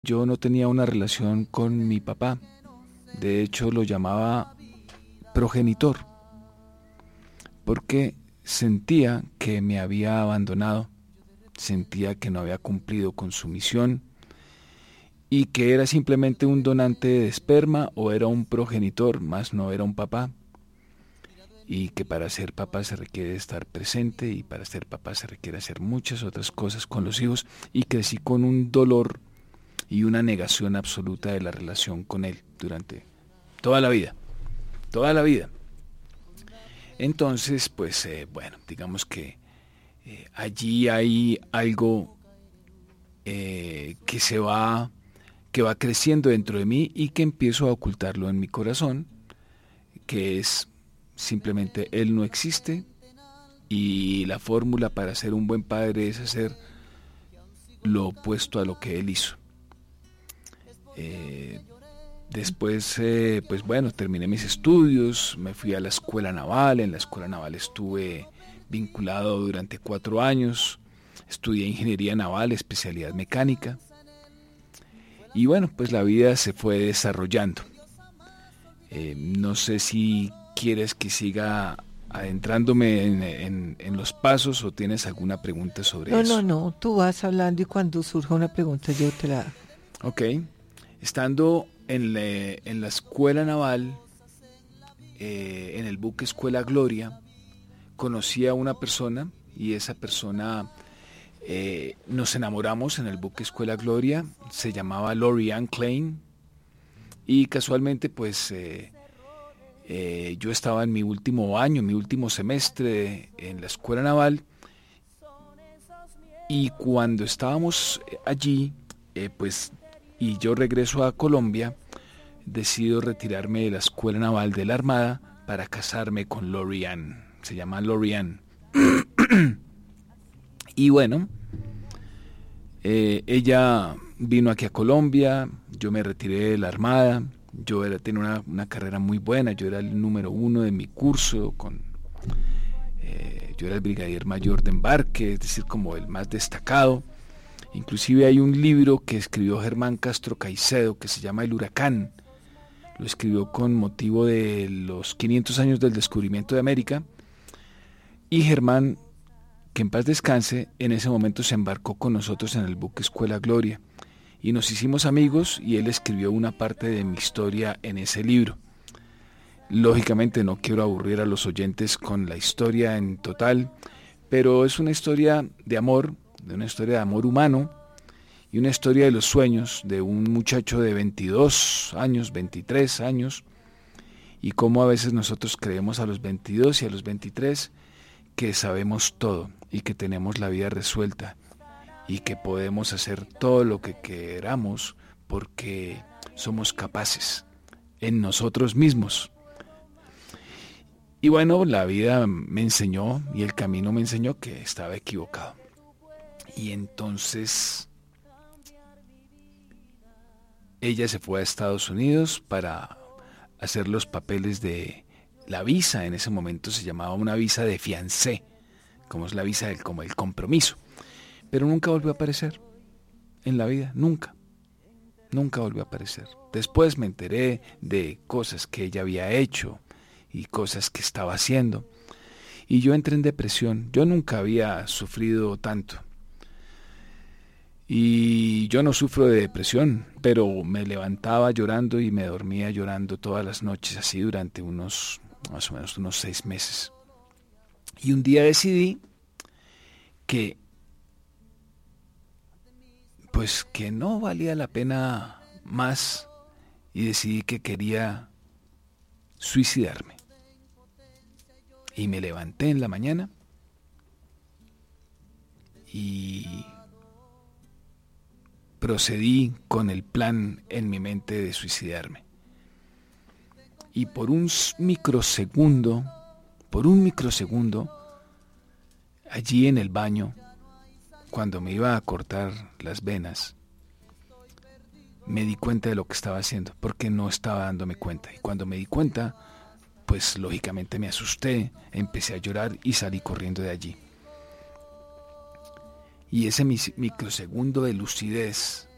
Yo no tenía una relación con mi papá. De hecho, lo llamaba progenitor, porque sentía que me había abandonado, sentía que no había cumplido con su misión y que era simplemente un donante de esperma o era un progenitor, más no era un papá. Y que para ser papá se requiere estar presente y para ser papá se requiere hacer muchas otras cosas con los hijos, y crecí con un dolor y una negación absoluta de la relación con él durante toda la vida, toda la vida. Entonces, pues bueno, digamos que allí hay algo que va creciendo dentro de mí y que empiezo a ocultarlo en mi corazón, que es simplemente él no existe y la fórmula para ser un buen padre es hacer lo opuesto a lo que él hizo. Después, pues bueno, terminé mis estudios, me fui a la escuela naval. En la escuela naval estuve vinculado durante 4 años, estudié ingeniería naval, especialidad mecánica, y bueno, pues la vida se fue desarrollando. No sé si quieres que siga adentrándome en los pasos o tienes alguna pregunta sobre No, no, eso. no, tú vas hablando y cuando surja una pregunta yo te la hago. Ok, estando en la escuela naval, en el buque Escuela Gloria, conocí a una persona y esa persona nos enamoramos en el buque Escuela Gloria. Se llamaba Lori Ann Klein y casualmente pues yo estaba en mi último año, mi último semestre en la escuela naval, y cuando estábamos allí, pues, y yo regreso a Colombia, decido retirarme de la escuela naval de la Armada para casarme con Lori Ann. Se llama Lori Ann. Y bueno, ella vino aquí a Colombia, yo me retiré de la Armada, tenía una carrera muy buena, yo era el número 1 de mi curso, yo era el brigadier mayor de embarque, es decir, como el más destacado. Inclusive hay un libro que escribió Germán Castro Caicedo que se llama El Huracán. Lo escribió con motivo de los 500 años del descubrimiento de América, y Germán, que en paz descanse, en ese momento se embarcó con nosotros en el buque Escuela Gloria y nos hicimos amigos, y él escribió una parte de mi historia en ese libro. Lógicamente no quiero aburrir a los oyentes con la historia en total, pero es una historia de amor, de una historia de amor humano y una historia de los sueños de un muchacho de 22 años, 23 años, y cómo a veces nosotros creemos a los 22 y a los 23 que sabemos todo y que tenemos la vida resuelta y que podemos hacer todo lo que queramos porque somos capaces en nosotros mismos. Y bueno, la vida me enseñó y el camino me enseñó que estaba equivocado. Y entonces ella se fue a Estados Unidos para hacer los papeles de la visa. En ese momento se llamaba una visa de fiancé, como es la visa como el compromiso. Pero nunca volvió a aparecer en la vida, nunca volvió a aparecer. Después me enteré de cosas que ella había hecho y cosas que estaba haciendo, y yo entré en depresión. Yo nunca había sufrido tanto. Y yo no sufro de depresión, pero me levantaba llorando y me dormía llorando todas las noches, así durante más o menos unos 6 meses. Y un día decidí que, pues, que no valía la pena más, y decidí que quería suicidarme. Y me levanté en la mañana y procedí con el plan en mi mente de suicidarme. Y por un microsegundo, allí en el baño, cuando me iba a cortar las venas, me di cuenta de lo que estaba haciendo, porque no estaba dándome cuenta. Y cuando me di cuenta, pues lógicamente me asusté, empecé a llorar y salí corriendo de allí. Y ese microsegundo de lucidez